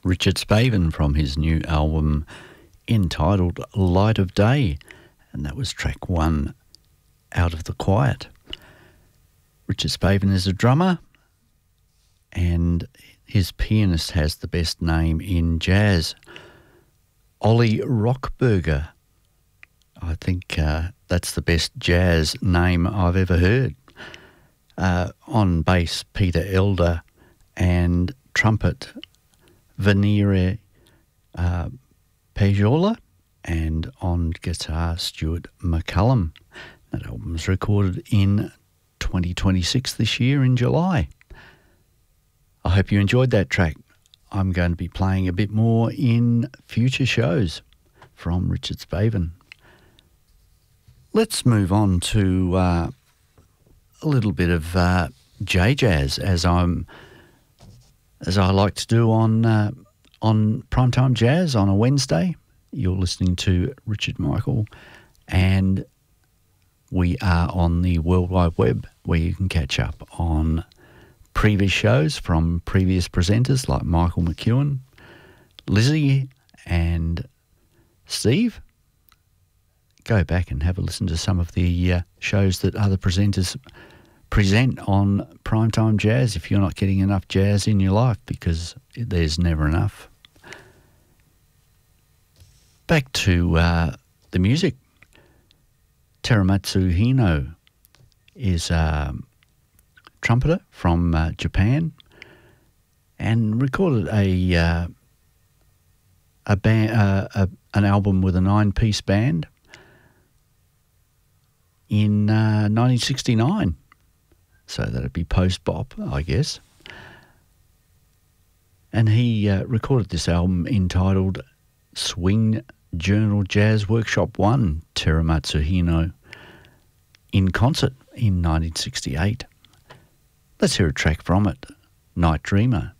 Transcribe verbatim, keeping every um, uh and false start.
Richard Spavin from his new album entitled Light of Day, and that was track one, Out of the Quiet. Richard Spavin is a drummer, and his pianist has the best name in jazz, Ollie Rockberger. I think uh, that's the best jazz name I've ever heard. Uh, on bass, Peter Elder, and trumpet, Venere uh, Pejola, and on guitar, Stuart McCullum. That album was recorded in twenty twenty-six this year in July. I hope you enjoyed that track. I'm going to be playing a bit more in future shows from Richard Spavin. Let's move on to uh, a little bit of uh, J-Jazz, as I'm as I like to do on uh, on Primetime Jazz on a Wednesday. You're listening to Richard Michael, and we are on the World Wide Web, where you can catch up on previous shows from previous presenters like Michael McEwen, Lizzie and Steve. Go back and have a listen to some of the uh, shows that other presenters present on Primetime Jazz if you're not getting enough jazz in your life, because there's never enough. Back to uh, the music. Teramatsu Hino is a trumpeter from uh, Japan, and recorded a uh, a band, uh, a, an album with a nine-piece band in uh, nineteen sixty-nine. So that'd be post-bop, I guess. And he uh, recorded this album entitled Swing Journal Jazz Workshop one, Teramatsu Hino, in concert in nineteen sixty-eight. Let's hear a track from it, Night Dreamer.